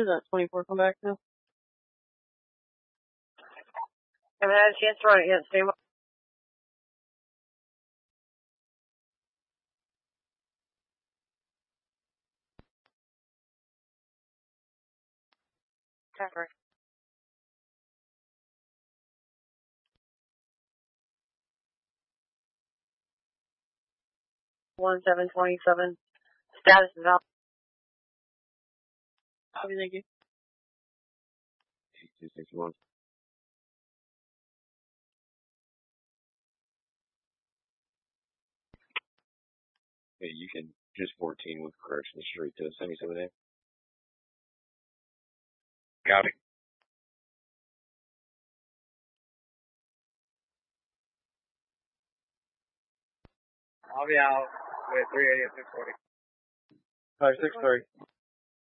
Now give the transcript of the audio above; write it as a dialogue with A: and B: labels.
A: does that 24 come back to?
B: Haven't had a chance to run it yet. Stay. Cover. 1727. Status is out.
A: Copy, thank you.
C: 261. Hey, you can just 14 with correction straight to 77A. Got it.
D: I'll be out with 380 at 640.
C: 563.